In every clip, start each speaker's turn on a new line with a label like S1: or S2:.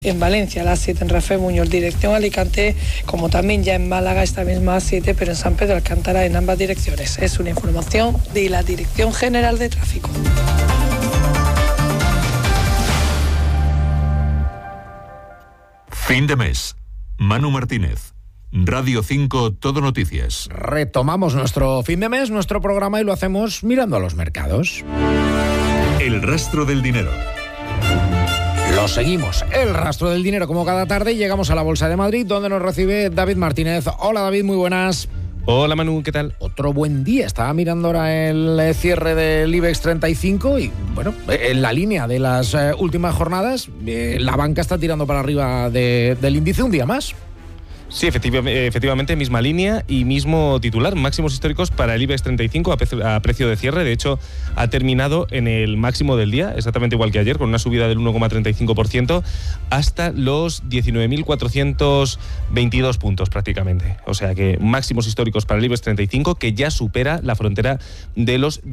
S1: En Valencia, la A7 en Rafael Muñoz, dirección Alicante, como también ya en Málaga, esta misma A7, pero en San Pedro Alcántara, en ambas direcciones. Es una información de la Dirección General de Tráfico.
S2: Fin de mes. Manu Martínez. Radio 5, Todo Noticias.
S3: Retomamos nuestro fin de mes, nuestro programa, y lo hacemos mirando a los mercados.
S2: El rastro del dinero.
S3: Lo seguimos, el rastro del dinero, como cada tarde, y llegamos a la Bolsa de Madrid, donde nos recibe David Martínez. Hola, David, muy buenas.
S4: Hola, Manu, ¿qué tal?
S3: Otro buen día. Estaba mirando ahora el cierre del IBEX 35 y, bueno, en la línea de las últimas jornadas, la banca está tirando para arriba del índice un día más.
S4: Sí, efectivamente, misma línea y mismo titular. Máximos históricos para el IBEX 35 a precio de cierre. De hecho, ha terminado en el máximo del día, exactamente igual que ayer, con una subida del 1,35% hasta los 19.422 puntos prácticamente. O sea que máximos históricos para el IBEX 35, que ya supera la frontera de los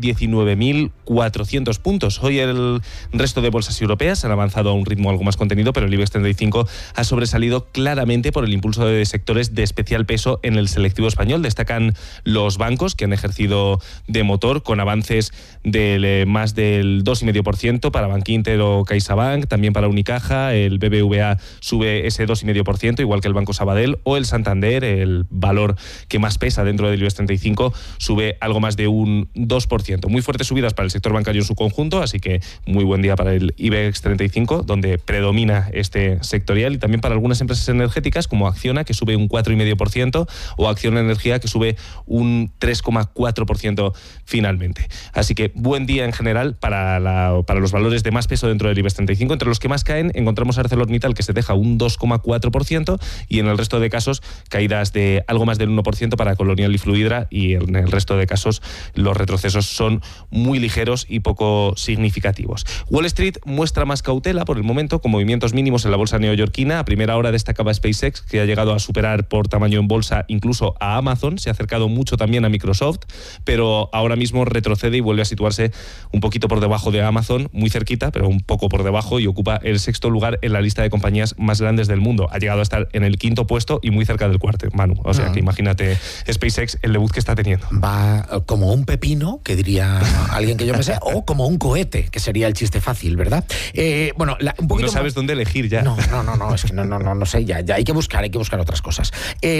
S4: 19.400 puntos. Hoy el resto de bolsas europeas han avanzado a un ritmo algo más contenido, pero el IBEX 35 ha sobresalido claramente por el impulso de sectores de especial peso en el selectivo español. Destacan los bancos, que han ejercido de motor con avances de más del 2,5% para Bankinter o CaixaBank, también para Unicaja. El BBVA sube ese 2,5%, igual que el Banco Sabadell, o el Santander, el valor que más pesa dentro del IBEX 35, sube algo más de un 2%. Muy fuertes subidas para el sector bancario en su conjunto, así que muy buen día para el IBEX 35, donde predomina este sectorial, y también para algunas empresas energéticas como Acciona, que sube un 4,5%, o Acciona Energía, que sube un 3,4% finalmente. Así que buen día en general para los valores de más peso dentro del IBEX 35. Entre los que más caen encontramos a ArcelorMittal, que se deja un 2,4%, y en el resto de casos caídas de algo más del 1% para Colonial y Fluidra, y en el resto de casos los retrocesos son muy ligeros y poco significativos. Wall Street muestra más cautela por el momento, con movimientos mínimos en la bolsa neoyorquina. A primera hora destacaba SpaceX, que ha llegado a superar por tamaño en bolsa incluso a Amazon, se ha acercado mucho también a Microsoft, pero ahora mismo retrocede y vuelve a situarse un poquito por debajo de Amazon, muy cerquita, pero un poco por debajo, y ocupa el 6º lugar en la lista de compañías más grandes del mundo. Ha llegado a estar en el 5º puesto y muy cerca del cuarto, Manu. O sea que imagínate SpaceX, el debut que está teniendo.
S3: Va como un pepino, que diría alguien que yo me sé, o como un cohete, que sería el chiste fácil, ¿verdad? Bueno, un poquito
S4: no sabes
S3: más...
S4: dónde elegir ya.
S3: No, es que no sé, ya hay que buscar otras cosas.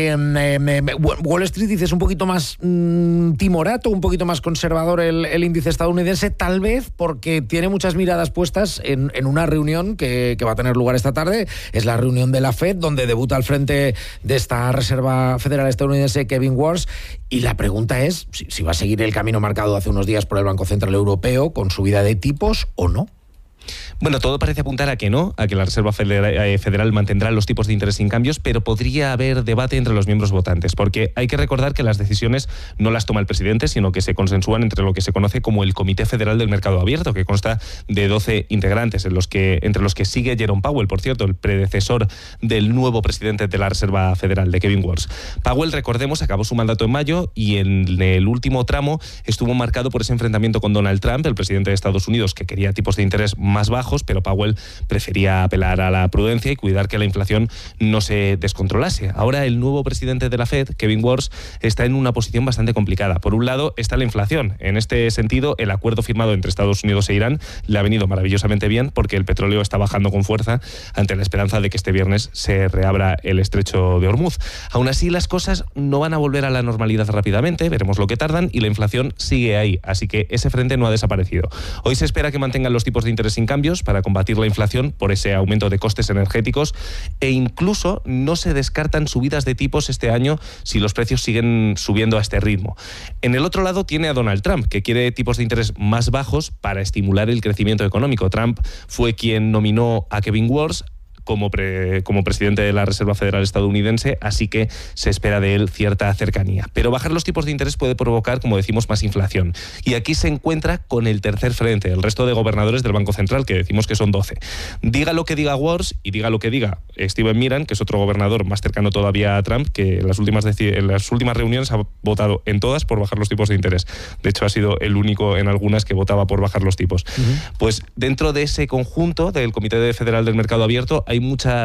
S3: Wall Street, dices, un poquito más timorato, un poquito más conservador el índice estadounidense, tal vez porque tiene muchas miradas puestas en una reunión que va a tener lugar esta tarde. Es la reunión de la Fed, donde debuta al frente de esta Reserva Federal estadounidense Kevin Warsh, y la pregunta es si va a seguir el camino marcado hace unos días por el Banco Central Europeo con subida de tipos o no.
S4: Bueno, todo parece apuntar a que no, a que la Reserva Federal mantendrá los tipos de interés sin cambios, pero podría haber debate entre los miembros votantes, porque hay que recordar que las decisiones no las toma el presidente, sino que se consensúan entre lo que se conoce como el Comité Federal del Mercado Abierto, que consta de 12 integrantes, entre los que sigue Jerome Powell, por cierto, el predecesor del nuevo presidente de la Reserva Federal, de Kevin Warsh. Powell, recordemos, acabó su mandato en mayo, y en el último tramo estuvo marcado por ese enfrentamiento con Donald Trump, el presidente de Estados Unidos, que quería tipos de interés más bajos, pero Powell prefería apelar a la prudencia y cuidar que la inflación no se descontrolase. Ahora el nuevo presidente de la Fed, Kevin Warsh, está en una posición bastante complicada. Por un lado está la inflación. En este sentido, el acuerdo firmado entre Estados Unidos e Irán le ha venido maravillosamente bien, porque el petróleo está bajando con fuerza ante la esperanza de que este viernes se reabra el estrecho de Hormuz. Aún así, las cosas no van a volver a la normalidad rápidamente, veremos lo que tardan, y la inflación sigue ahí, así que ese frente no ha desaparecido. Hoy se espera que mantengan los tipos de interés sin cambios para combatir la inflación por ese aumento de costes energéticos, e incluso no se descartan subidas de tipos este año si los precios siguen subiendo a este ritmo. En el otro lado tiene a Donald Trump, que quiere tipos de interés más bajos para estimular el crecimiento económico. Trump fue quien nominó a Kevin Warsh como presidente de la Reserva Federal estadounidense, así que se espera de él cierta cercanía. Pero bajar los tipos de interés puede provocar, como decimos, más inflación. Y aquí se encuentra con el tercer frente, el resto de gobernadores del Banco Central, que decimos que son 12. Diga lo que diga Warsh y diga lo que diga Steven Miran, que es otro gobernador más cercano todavía a Trump, que en las últimas reuniones ha votado en todas por bajar los tipos de interés. De hecho, ha sido el único en algunas que votaba por bajar los tipos. Pues dentro de ese conjunto del Comité Federal del Mercado Abierto hay mucha